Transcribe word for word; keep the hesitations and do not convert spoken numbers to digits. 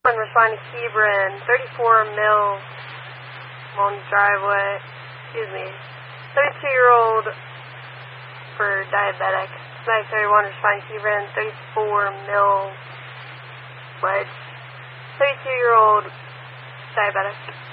one responding to Hebron, thirty-four mil on the driveway. Excuse me. thirty-two-year-old for diabetic. nine thirty-one responding to Hebron, thirty-four mil wedge. thirty-two-year-old diabetic.